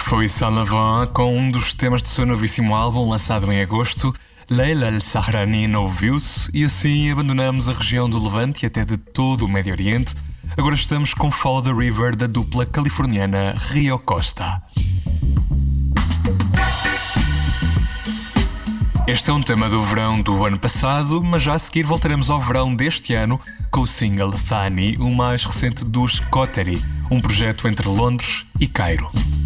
Foi Saint Laurent com um dos temas do seu novíssimo álbum lançado em agosto. Leila El-Sahrani não ouviu-se e assim abandonamos a região do Levante e até de todo o Médio Oriente. Agora estamos com Follow the River da dupla californiana Rio Costa. Este é um tema do verão do ano passado, mas já a seguir voltaremos ao verão deste ano com o single Thani, o mais recente dos Koteri, um projeto entre Londres e Cairo.